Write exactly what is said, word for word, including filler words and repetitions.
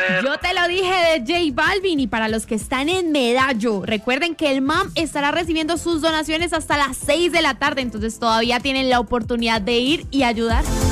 ver. Yo te lo dije de J Balvin, y para los que están en Medallo, recuerden que el M A M estará recibiendo sus donaciones hasta las seis de la tarde, entonces todavía tienen la oportunidad de ir y ayudar.